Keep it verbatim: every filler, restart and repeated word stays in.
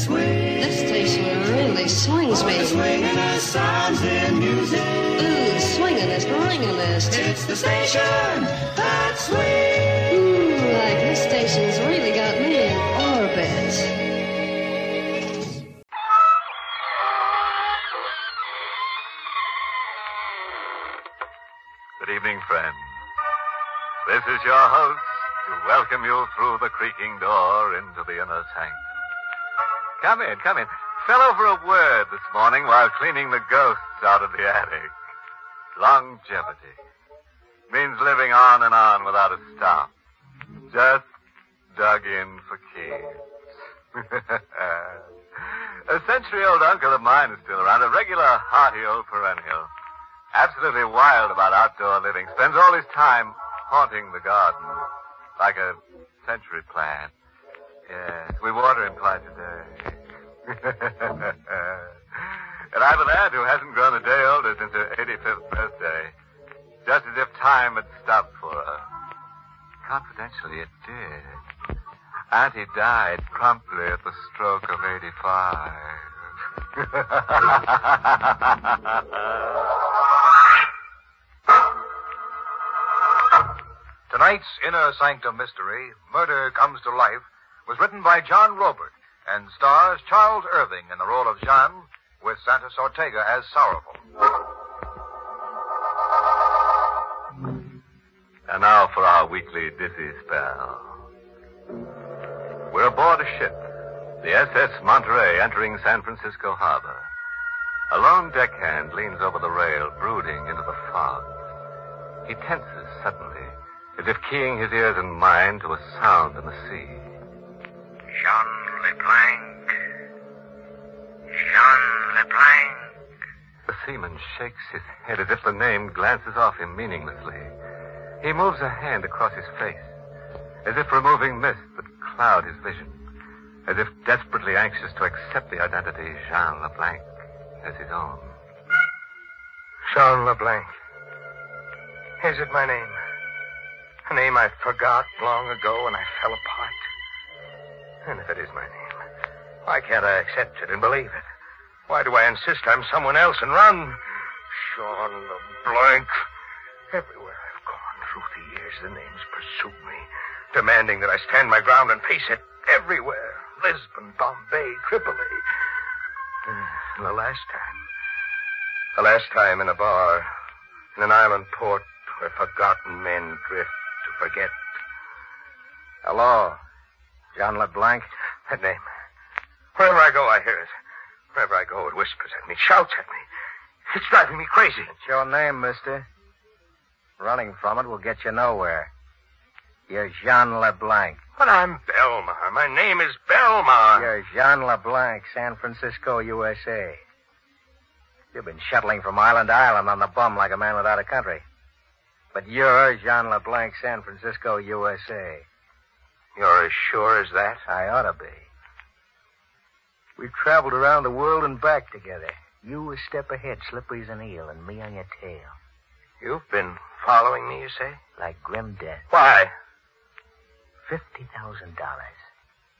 swing. This station really swings me. The swingin'est sounds in music. Ooh, swingin'est, ringin'est. It's the station that swings. Ooh, like this station's really got me in orbit. Good evening, friends. This is your host to welcome you through the creaking door into the inner sanctum. Come in, come in. Fell over a word this morning while cleaning the ghosts out of the attic. Longevity. Means living on and on without a stop. Just dug in for keeps. A century-old uncle of mine is still around, a regular hearty old perennial. Absolutely wild about outdoor living. Spends all his time haunting the garden. Like a century plant. Yes, we water him twice a day. And I have an aunt who hasn't grown a day older since her eighty-fifth birthday. Just as if time had stopped for her. Confidentially, it did. Auntie died promptly at the stroke of eighty-five. Tonight's Inner Sanctum Mystery, Murder Comes to Life, was written by John Robert and stars Charles Irving in the role of Jean, with Santos Ortega as Sorrowful. And now for our weekly dizzy spell. We're aboard a ship, the S S Monterey, entering San Francisco Harbor. A lone deckhand leans over the rail, brooding into the fog. He tenses suddenly, as if keying his ears and mind to a sound in the sea. Jean LeBlanc. Jean LeBlanc. The seaman shakes his head as if the name glances off him meaninglessly. He moves a hand across his face, as if removing mist that cloud his vision, as if desperately anxious to accept the identity Jean LeBlanc as his own. Jean LeBlanc. Is it my name? A name I forgot long ago when I fell apart. And if it is my name, why can't I accept it and believe it? Why do I insist I'm someone else and run? Jean LeBlanc. Everywhere I've gone through the years, the names pursued me, demanding that I stand my ground and face it everywhere. Lisbon, Bombay, Tripoli. And the last time, the last time in a bar, in an island port where forgotten men drift to forget. Hello, Jean LeBlanc. That name. Wherever I go, I hear it. Wherever I go, it whispers at me, shouts at me. It's driving me crazy. It's your name, mister. Running from it will get you nowhere. You're Jean LeBlanc. But I'm Belmar. My name is Belmar. You're Jean LeBlanc, San Francisco, U S A. You've been shuttling from island to island on the bum like a man without a country. But you're Jean LeBlanc, San Francisco, U S A. You're as sure as that? I ought to be. We've traveled around the world and back together. You a step ahead, slippery as an eel, and me on your tail. You've been following me, you say? Like grim death. Why? Fifty thousand dollars.